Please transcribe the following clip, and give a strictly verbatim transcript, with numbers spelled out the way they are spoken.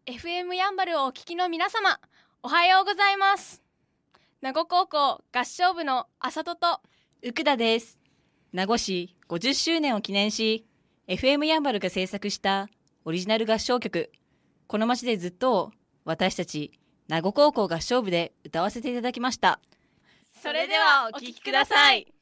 エフエム やんばるをお聞きの皆様、おはようございます。名護高校合唱部のあさとと宇田です。名護市ごじゅっしゅうねんを記念し、エフエム やんばるが制作したオリジナル合唱曲、この街でずっとを私たち名護高校合唱部で歌わせていただきました。 それではお聴きください。